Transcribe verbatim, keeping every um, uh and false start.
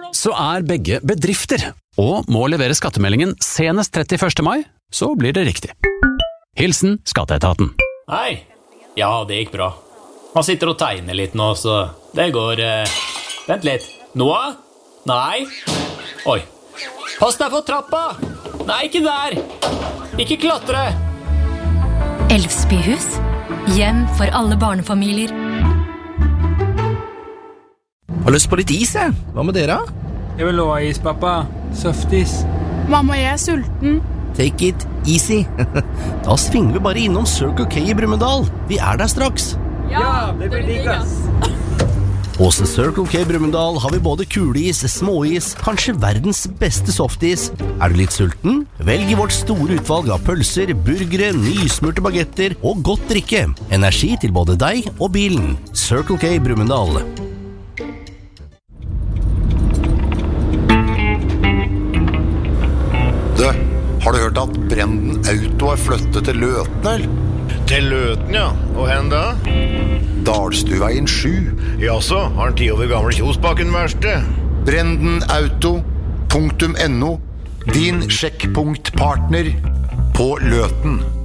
så er begge bedrifter, og må levere skattemeldingen senest trettiførste mai, så blir det riktig. Hilsen Skatteetaten. Hei. Ja, det gikk bra. Han sitter og tegner litt nå, så det går... Eh... Vent litt. Noah? Nei. Oi. Pass deg for trappa! Nei, ikke der! Ikke klatre! Elvsbyhus. Hjem for alle barnefamilier. Har lyst på litt is, jeg. Hva med dere? Jeg vil ha is, pappa. Softis. Mamma, jeg er sulten. Take it easy. Da svinger vi bare innom Circle K i Brumunddal. Vi er der straks. Ja, det blir diggas. Hos Circle K Brumunddal har vi både kuleis, småis, kanskje verdens beste softis. Er du litt sulten? Velg i vårt store utvalg av pølser, burgere, nysmurte bagetter og godt drikke. Energi til både deg og bilen. Circle K Brumunddal. Du, har du hørt at Brenden Auto har flyttet til Løten, eller? Til Løten, ja. Og hen da? Dalstuveien sju. Jaså, har han ti over gamle Kjosbakken verste? Brenden Auto punktum no. Din sjekkpunktpartner på Løten.